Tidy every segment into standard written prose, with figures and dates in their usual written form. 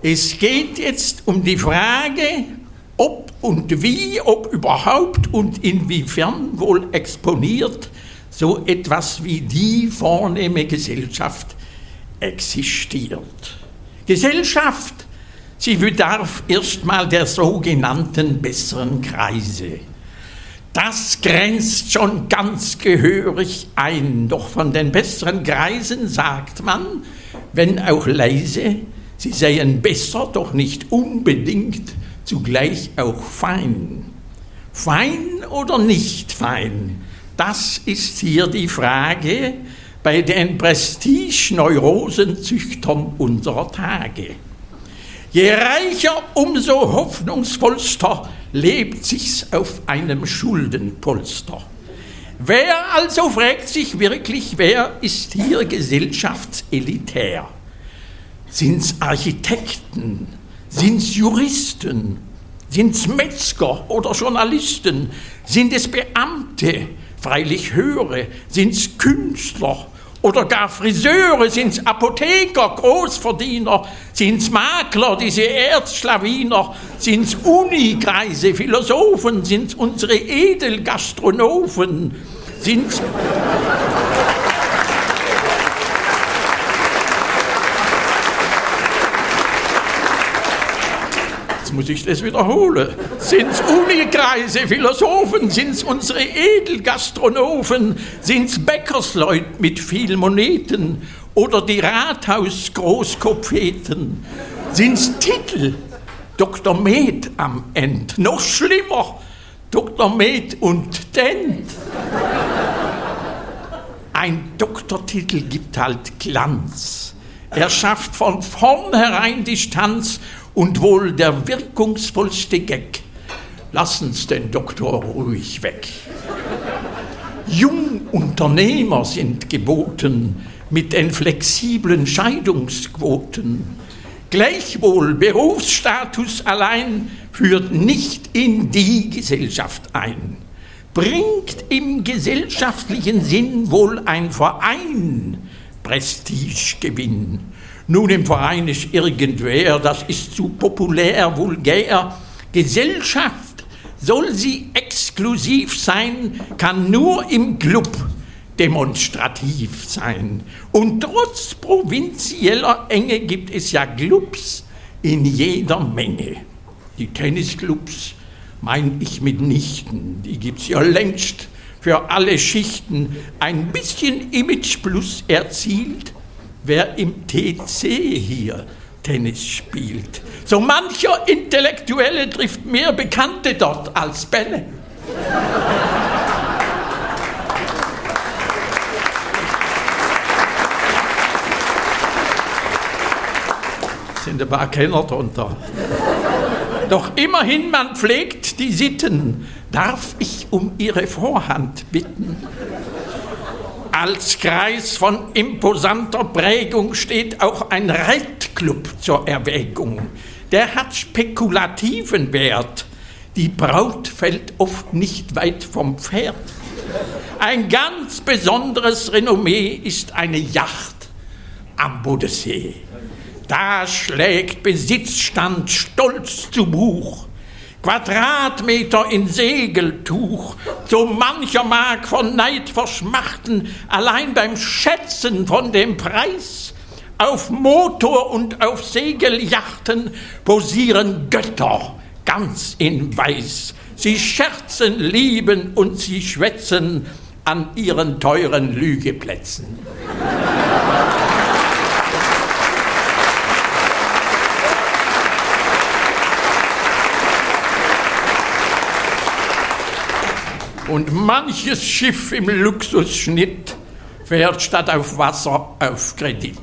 Es geht jetzt um die Frage, ob und wie, ob überhaupt und inwiefern wohl exponiert so etwas wie die vornehme Gesellschaft existiert. Gesellschaft, sie bedarf erstmal der sogenannten besseren Kreise. Das grenzt schon ganz gehörig ein, doch von den besseren Kreisen sagt man, wenn auch leise, sie seien besser, doch nicht unbedingt zugleich auch fein. Fein oder nicht fein? Das ist hier die Frage bei den Prestige-Neurosenzüchtern unserer Tage. Je reicher, umso hoffnungsvollster lebt sich's auf einem Schuldenpolster. Wer also fragt sich wirklich, wer ist hier gesellschaftselitär? Sind's Architekten? Sind's Juristen? Sind's Metzger oder Journalisten? Sind es Beamte? Freilich höhere. Sind's Künstler oder gar Friseure? Sind's Apotheker, Großverdiener? Sind's Makler, diese Erzschlawiner? Sind's Unikreise, Philosophen? Sind's unsere Edelgastronomen? Sind's... Muss ich das wiederholen? Sind's Unikreise, Philosophen? Sind's unsere Edelgastronomen? Sind's Bäckersleute mit viel Moneten? Oder die Rathaus-Großkopfeten? Sind's Titel? Dr. Med am End? Noch schlimmer, Dr. Med und Dent? Ein Doktortitel gibt halt Glanz. Er schafft von vornherein Distanz und wohl der wirkungsvollste Gag. Lassen's den Doktor ruhig weg. Jungunternehmer sind geboten mit den flexiblen Scheidungsquoten. Gleichwohl Berufsstatus allein führt nicht in die Gesellschaft ein. Bringt im gesellschaftlichen Sinn wohl ein Verein Prestigegewinn. Nun im Verein ist irgendwer, das ist zu populär, vulgär. Gesellschaft, soll sie exklusiv sein, kann nur im Club demonstrativ sein. Und trotz provinzieller Enge gibt es ja Clubs in jeder Menge. Die Tennisclubs mein ich mitnichten, die gibt's ja längst für alle Schichten. Ein bisschen Image Plus erzielt, wer im TC hier Tennis spielt. So mancher Intellektuelle trifft mehr Bekannte dort als Bälle. Sind ein paar Kenner drunter. Doch immerhin, man pflegt die Sitten. Darf ich um Ihre Vorhand bitten? Als Kreis von imposanter Prägung steht auch ein Reitclub zur Erwägung. Der hat spekulativen Wert. Die Braut fällt oft nicht weit vom Pferd. Ein ganz besonderes Renommee ist eine Yacht am Bodensee. Da schlägt Besitzstand stolz zu Buch. Quadratmeter in Segeltuch, so mancher mag von Neid verschmachten, allein beim Schätzen von dem Preis. Auf Motor- und auf Segelyachten posieren Götter ganz in Weiß. Sie scherzen, lieben und sie schwätzen an ihren teuren Lügeplätzen. Und manches Schiff im Luxusschnitt fährt statt auf Wasser auf Kredit.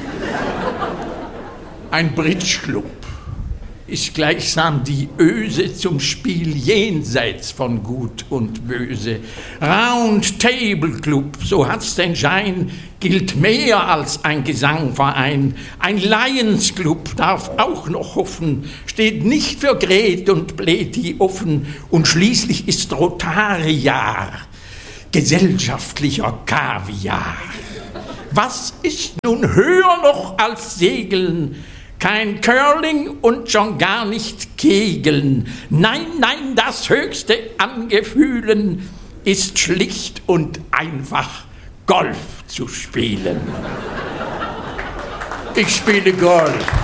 Ein Bridge-Club ist gleichsam die Öse zum Spiel jenseits von Gut und Böse. Round-Table-Club, so hat's den Schein, gilt mehr als ein Gesangverein. Ein Lions-Club darf auch noch hoffen, steht nicht für Gret und Pleti offen. Und schließlich ist Rotariar gesellschaftlicher Kaviar. Was ist nun höher noch als Segeln? Kein Curling und schon gar nicht Kegeln. Nein, nein, das Höchste an Gefühlen ist schlicht und einfach Golf zu spielen. Ich spiele Golf.